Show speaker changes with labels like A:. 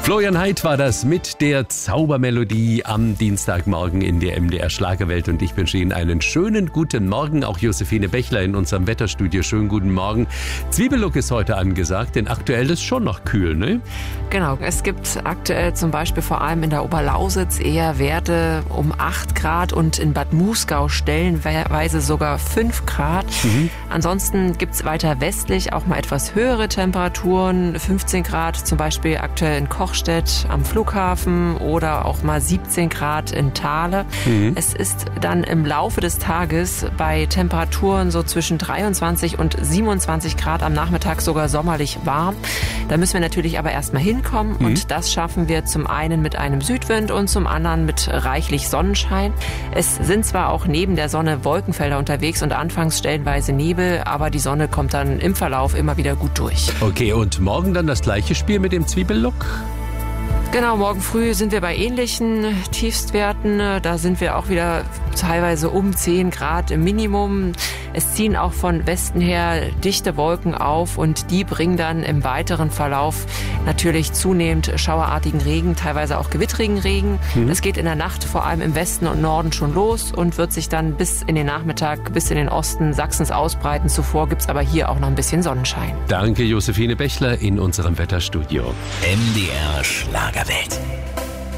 A: Florian Heid war das mit der Zaubermelodie am Dienstagmorgen in der MDR Schlagerwelt und ich wünsche Ihnen einen schönen guten Morgen. Auch Josephine Bechler in unserem Wetterstudio. Schönen guten Morgen. Zwiebellook ist heute angesagt, denn aktuell ist schon noch kühl, ne?
B: Genau, es gibt aktuell zum Beispiel vor allem in der Oberlausitz eher Werte um 8 Grad und in Bad Muskau stellenweise sogar 5 Grad. Ansonsten gibt es weiter westlich auch mal etwas höhere Temperaturen, 15 Grad zum Beispiel aktuell in Kochstedt am Flughafen oder auch mal 17 Grad in Thale. Es ist dann im Laufe des Tages bei Temperaturen so zwischen 23 und 27 Grad am Nachmittag sogar sommerlich warm. Da müssen wir natürlich aber erstmal hinkommen und das schaffen wir zum einen mit einem Südwind und zum anderen mit reichlich Sonnenschein. Es sind zwar auch neben der Sonne Wolkenfelder unterwegs und anfangs stellenweise Nebel, aber die Sonne kommt dann im Verlauf immer wieder gut durch.
A: Okay, und morgen dann das gleiche Spiel mit dem Zwiebellook?
B: Genau, morgen früh sind wir bei ähnlichen Tiefstwerten. Da sind wir auch wieder teilweise um 10 Grad im Minimum. Es ziehen auch von Westen her dichte Wolken auf und die bringen dann im weiteren Verlauf natürlich zunehmend schauerartigen Regen, teilweise auch gewittrigen Regen. Es geht in der Nacht vor allem im Westen und Norden schon los und wird sich dann bis in den Nachmittag, bis in den Osten Sachsens ausbreiten. Zuvor gibt's aber hier auch noch ein bisschen Sonnenschein.
A: Danke, Josephine Bechler in unserem Wetterstudio.
C: MDR Schlagerwelt.